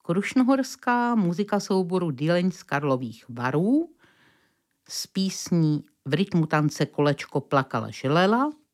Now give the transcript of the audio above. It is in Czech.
krušnohorská muzika souboru Díleň z Karlových Varů z písní V rytmu tance Kolečko plakala želela